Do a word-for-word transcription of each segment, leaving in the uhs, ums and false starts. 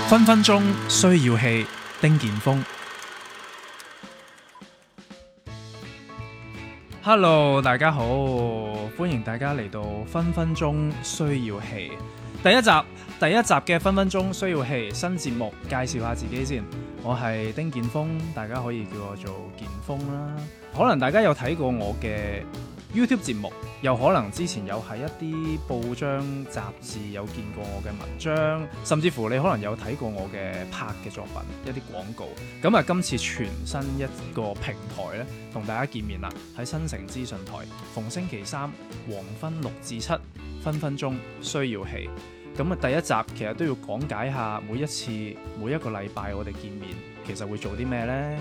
分分鐘需要氣，丁健鋒。Hello， 大家好，歡迎大家嚟到分分鐘需要氣第一集。第一集嘅分分鐘需要氣新節目，介紹下自己先。我係丁健鋒，大家可以叫我做健鋒啦。可能大家有睇過我嘅 YouTube 節目，又可能之前有喺一啲報章雜誌有見過我嘅文章，甚至乎你可能有睇過我嘅拍嘅作品，一啲廣告。咁啊，今次全新一個平台咧，同大家見面啦，喺新城資訊台，逢星期三黃昏六至七，分分鐘需要氣。咁啊，第一集其實都要講解下每一次每一個禮拜我哋見面，其實會做啲咩呢？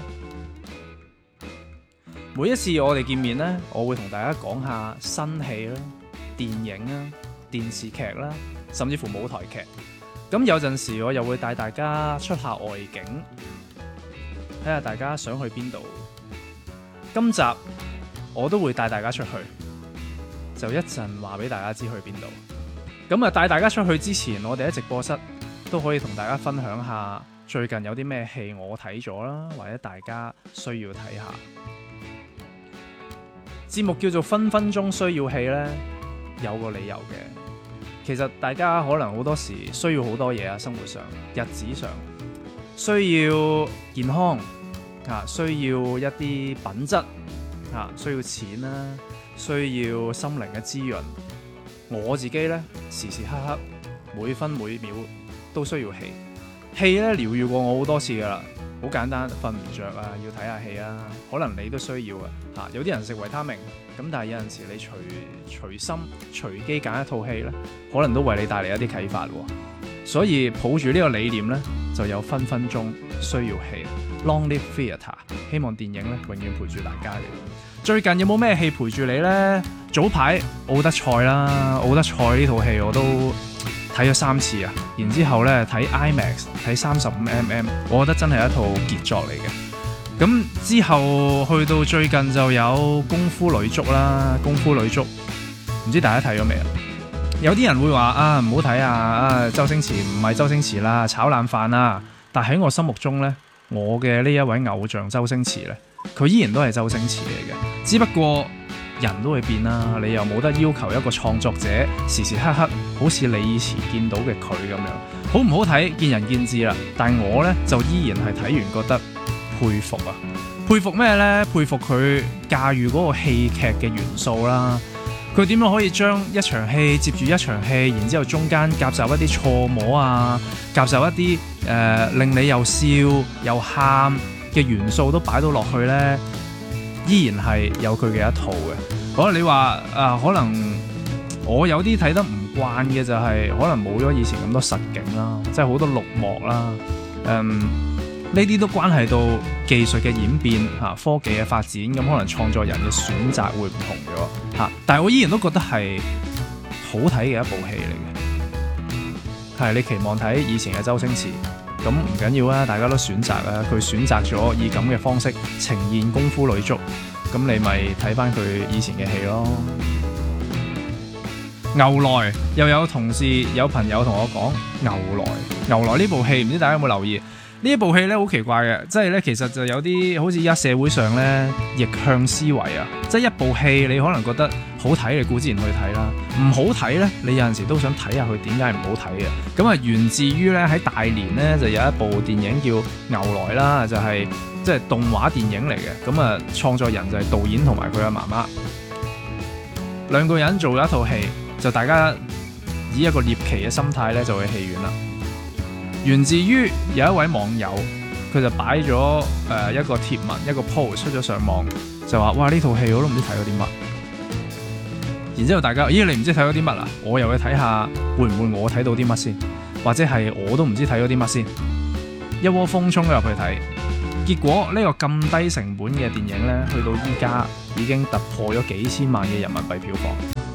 每一次我哋見面呢，我會同大家講下新戲啦、電影啦、電視劇啦，甚至乎舞台劇。咁有陣時我又會帶大家出下外景，睇下大家想去邊度。今集我都會帶大家出去，就一陣話俾大家知去邊度。咁啊，帶大家出去之前，我哋喺直播室都可以同大家分享下最近有啲咩戲我睇咗啦，或者大家需要睇下。節目叫做分分鐘需要氣呢，有個理由嘅。其實大家可能好多時需要好多嘢啊，生活上、日子上需要健康啊，需要一啲品質啊，需要錢啦，需要心靈嘅滋潤。我自己呢，時時刻刻每分每秒都需要氣。氣呢，療癒過我好多次噶啦。好簡單，瞓唔着啊，要睇下戲啊，可能你都需要啊。嚇，有啲人食維他命，咁但係有陣時你隨隨心隨機揀一套戲咧，可能都為你帶嚟一啲啟發喎。所以抱住呢個理念咧，就有分分鐘需要氣 Long Live Theatre， 希望電影咧永遠陪住大家嘅。最近有冇咩戲陪住你咧？早排奧德賽啦，奧德賽呢套戲我都睇咗三次啊，然之後咧睇 IMAX 睇三十五 mm， 我覺得真係一套傑作嚟嘅。咁之後去到最近就有功夫女足啦，功夫女足唔知大家睇咗未啊？有啲人會話啊，唔好睇啊，啊周星馳唔係周星馳啦，炒冷飯啦。但喺我心目中咧，我嘅呢一位偶像周星馳咧，佢依然都係周星馳嚟嘅，只不過人都會變啦，你又冇得要求一個創作者時時刻刻好似你以前見到嘅佢咁樣，好唔好睇見仁見智啦。但係我呢，就依然係睇完覺得佩服啊！佩服咩呢？佩服佢駕馭嗰個戲劇嘅元素啦。佢點樣可以將一場戲接住一場戲，然之後中間夾雜一啲錯摸啊，夾雜一啲誒、呃、令你又笑又喊嘅元素都擺到落去呢？依然係有佢嘅一套嘅。可能你話啊，可能我有啲睇得唔慣嘅就係、是、可能冇咗以前咁多實景啦，即係好多綠幕啦。嗯，呢啲都關係到技術嘅演變嚇、啊，科技嘅發展，咁可能創作人嘅選擇會唔同咗嚇、啊。但係我依然都覺得係好睇嘅一部戲嚟嘅。係你期望睇以前嘅周星馳？咁唔緊要啊，大家都選擇啊，佢選擇咗以咁嘅方式呈現功夫女足，咁你咪睇翻佢以前嘅戲咯。牛來又有同事有朋友同我講牛來，牛來呢部戲唔知大家有冇留意？呢一部戲咧好奇怪嘅，即係咧其實就有啲好似而家社會上咧逆向思維啊，即係一部戲你可能覺得好睇，你固之然去睇啦；唔好睇咧，你有陣時都想睇下佢點解唔好睇嘅。咁啊，源自於咧喺大連咧就有一部電影叫《牛來》啦，就係即係動畫電影嚟嘅。咁啊，創作人就係導演同埋佢嘅媽媽兩個人做咗一套戲，就大家以一個獵奇嘅心態咧就去戲院啦。源自於有一位網友，佢就擺咗誒一個貼文，一個 post 出咗上網，就話：哇，呢套戲我都唔知睇咗啲乜。然之後大家，咦，你唔知睇咗啲乜啊？我又去睇下，會唔會我睇到啲乜先？或者係我都唔知睇咗啲乜先？一窩蜂衝咗入去睇，結果呢個咁低成本嘅電影呢，去到依家已經突破咗幾千萬嘅人民幣票房。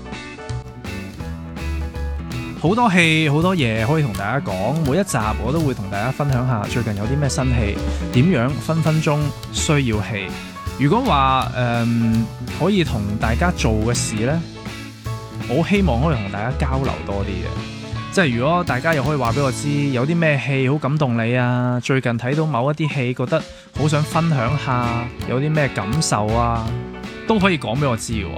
好多戲好多嘢可以同大家講，每一集我都會同大家分享下最近有啲咩新戲，點樣分分鐘需要戲。如果話誒、呃、可以同大家做嘅事呢，我希望可以同大家交流多啲嘅， 即係如果大家又可以話俾我知，有啲咩戲好感動你啊？最近睇到某一啲戲，覺得好想分享下，有啲咩感受啊，都可以講俾我知嘅。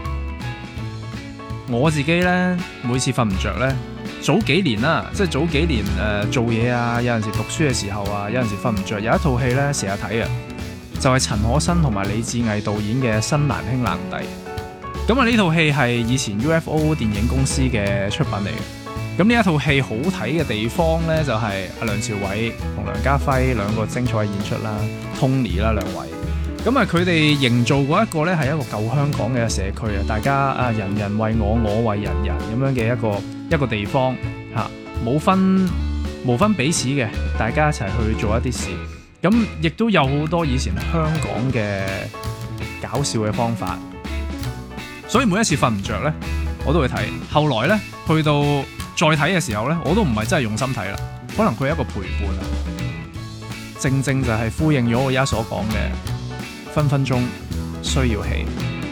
我自己呢，每次瞓唔着呢，早幾年啦，即係早幾年誒、呃、做嘢啊，有陣時讀書嘅時候啊，有陣時瞓唔着，有一套戲呢，成日睇啊，就係、是、陳可辛同埋李志毅導演嘅《新難兄難弟》。咁啊，呢套戲係以前 U F O 電影公司嘅出品嚟嘅。咁呢一套戲好睇嘅地方呢，就係、是、阿梁朝偉同梁家輝兩個精彩演出啦 ，Tony 啦兩位。咁啊，佢哋營造過一個呢係一個舊香港嘅社區啊，大家啊人人為我，我為人人咁樣嘅一個一個地方嚇，冇分冇分彼此嘅，大家一齊去做一啲事。咁亦都有好多以前香港嘅搞笑嘅方法。所以每一次瞓唔着呢，我都會睇。後來呢，去到再睇嘅時候呢，我都唔係真係用心睇啦。可能佢係一個陪伴啊，正正就係呼應咗我而家所講嘅分分鐘需要戲。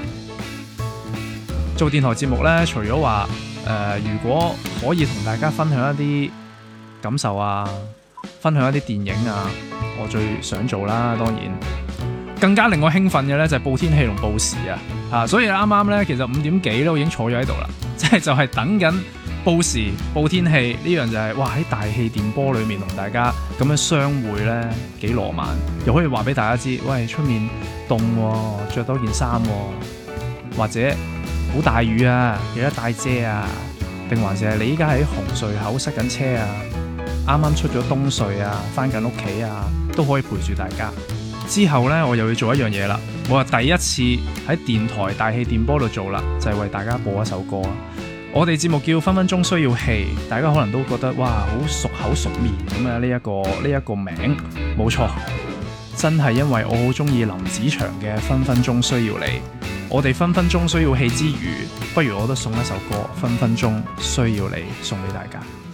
做電台節目呢，除咗話誒，如果可以同大家分享一啲感受啊，分享一啲電影啊，我最想做啦。當然，更加令我興奮嘅呢，就係報天氣同報時啊！啊，所以啱啱咧，其實五點幾都已經坐咗喺度啦，即係就係等緊報時報天氣呢樣就係、是、哇喺大氣電波裏面同大家咁樣相會咧，幾羅曼，又可以話俾大家知，喂，出面凍喎，着多件衫喎，或者好大雨啊，記得帶遮啊，定還是係你依家喺紅隧口塞緊車啊，啱啱出咗東隧啊，翻緊屋企啊，都可以陪住大家。之後呢，我又要做一樣嘢啦。我話第一次喺電台大氣電波度做啦，就係、是、為大家播一首歌。我哋節目叫分分鐘需要戲，大家可能都覺得哇好熟口熟面咁啊！呢、這、一個呢一、這個名冇錯，真係因為我好中意林子祥嘅分分鐘需要你。我哋分分鐘需要戲之餘，不如我都送一首歌，分分鐘需要你送俾大家。